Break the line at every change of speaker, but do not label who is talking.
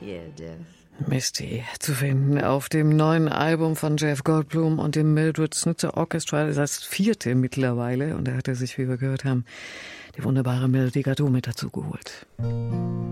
Yeah, Jeff.
Misty zu finden auf dem neuen Album von Jeff Goldblum und dem Mildred Snitzer Orchestra. Das ist das 4. mittlerweile. Und er hatte sich, wie wir gehört haben, die wunderbare Melody Gardot mit dazu geholt.